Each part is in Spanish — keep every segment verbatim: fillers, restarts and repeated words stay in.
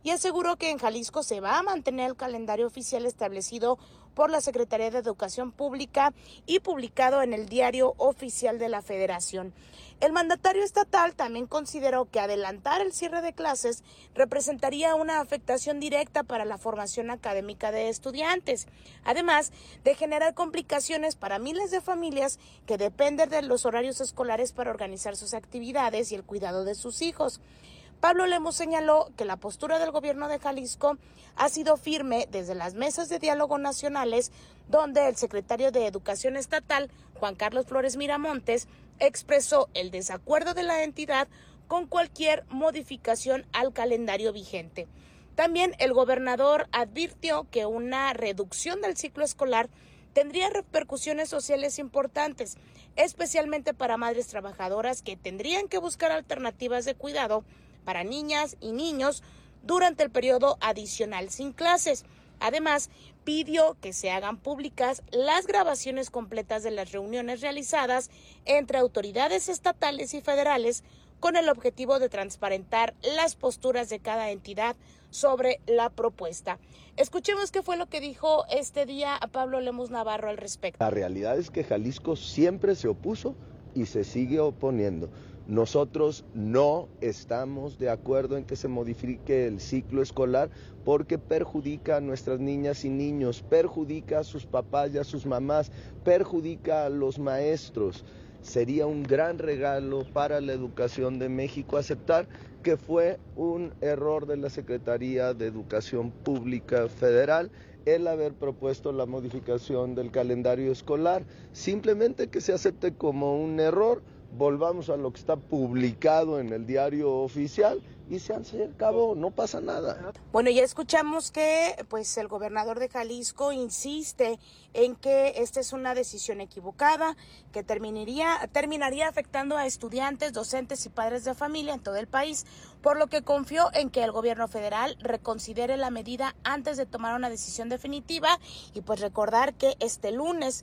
y aseguró que en Jalisco se va a mantener el calendario oficial establecido por la Secretaría de Educación Pública y publicado en el Diario Oficial de la Federación. El mandatario estatal también consideró que adelantar el cierre de clases representaría una afectación directa para la formación académica de estudiantes, además de generar complicaciones para miles de familias que dependen de los horarios escolares para organizar sus actividades y el cuidado de sus hijos. Pablo Lemus señaló que la postura del gobierno de Jalisco ha sido firme desde las mesas de diálogo nacionales, donde el secretario de Educación Estatal, Juan Carlos Flores Miramontes, expresó el desacuerdo de la entidad con cualquier modificación al calendario vigente. También el gobernador advirtió que una reducción del ciclo escolar tendría repercusiones sociales importantes, especialmente para madres trabajadoras que tendrían que buscar alternativas de cuidado para niñas y niños durante el periodo adicional sin clases. Además, pidió que se hagan públicas las grabaciones completas de las reuniones realizadas entre autoridades estatales y federales con el objetivo de transparentar las posturas de cada entidad sobre la propuesta. Escuchemos qué fue lo que dijo este día a Pablo Lemus Navarro al respecto. La realidad es que Jalisco siempre se opuso y se sigue oponiendo. Nosotros no estamos de acuerdo en que se modifique el ciclo escolar porque perjudica a nuestras niñas y niños, perjudica a sus papás y a sus mamás, perjudica a los maestros. Sería un gran regalo para la educación de México aceptar que fue un error de la Secretaría de Educación Pública Federal el haber propuesto la modificación del calendario escolar. Simplemente que se acepte como un error. Volvamos a lo que está publicado en el Diario Oficial y se acabó, no pasa nada. Bueno, ya escuchamos que pues el gobernador de Jalisco insiste en que esta es una decisión equivocada, que terminaría, terminaría afectando a estudiantes, docentes y padres de familia en todo el país, por lo que confió en que el gobierno federal reconsidere la medida antes de tomar una decisión definitiva y pues recordar que este lunes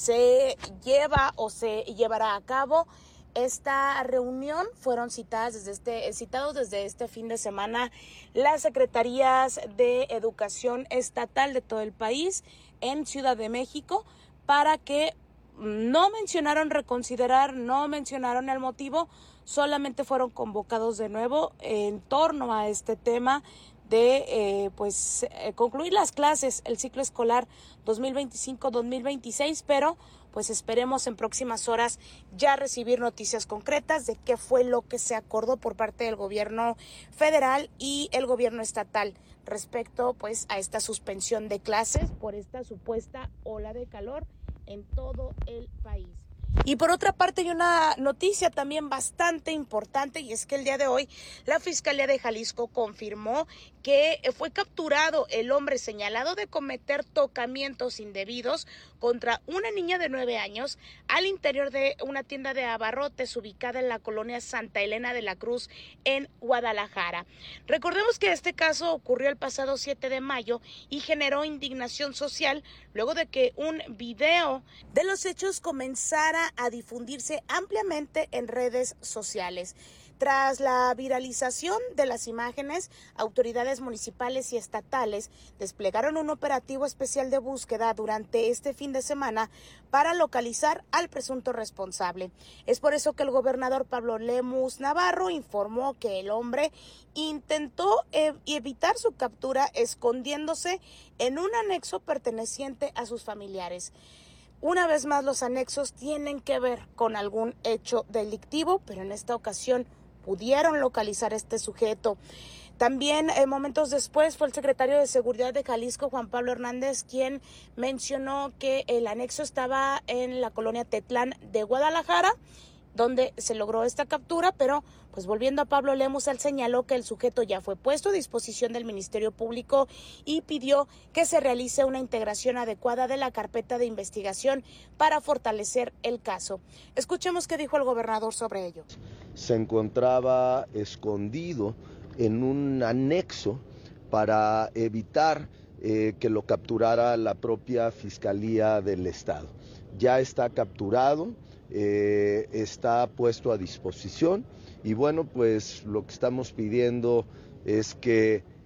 se lleva o se llevará a cabo esta reunión. Fueron citadas desde este, citados desde este fin de semana las secretarías de educación estatal de todo el país en Ciudad de México para que no mencionaron reconsiderar, no mencionaron el motivo, solamente fueron convocados de nuevo en torno a este tema de eh, pues eh, concluir las clases, el ciclo escolar dos mil veinticinco dos mil veintiséis, pero pues esperemos en próximas horas ya recibir noticias concretas de qué fue lo que se acordó por parte del gobierno federal y el gobierno estatal respecto pues a esta suspensión de clases por esta supuesta ola de calor en todo el país. Y por otra parte hay una noticia también bastante importante y es que el día de hoy la Fiscalía de Jalisco confirmó que fue capturado el hombre señalado de cometer tocamientos indebidos contra una niña de nueve años al interior de una tienda de abarrotes ubicada en la colonia Santa Elena de la Cruz en Guadalajara. Recordemos que este caso ocurrió el pasado siete de mayo y generó indignación social luego de que un video de los hechos comenzara a difundirse ampliamente en redes sociales. Tras la viralización de las imágenes, autoridades municipales y estatales desplegaron un operativo especial de búsqueda durante este fin de semana para localizar al presunto responsable. Es por eso que el gobernador Pablo Lemus Navarro informó que el hombre intentó ev- evitar su captura escondiéndose en un anexo perteneciente a sus familiares. Una vez más, los anexos tienen que ver con algún hecho delictivo, pero en esta ocasión pudieron localizar a este sujeto. También eh, momentos después fue el secretario de Seguridad de Jalisco, Juan Pablo Hernández, quien mencionó que el anexo estaba en la colonia Tetlán de Guadalajara, donde se logró esta captura, pero pues volviendo a Pablo Lemus, él señaló que el sujeto ya fue puesto a disposición del Ministerio Público y pidió que se realice una integración adecuada de la carpeta de investigación para fortalecer el caso. Escuchemos qué dijo el gobernador sobre ello. Se encontraba escondido en un anexo para evitar eh, que lo capturara la propia Fiscalía del Estado. Ya está capturado. Eh, está puesto a disposición y bueno, pues lo que estamos pidiendo es que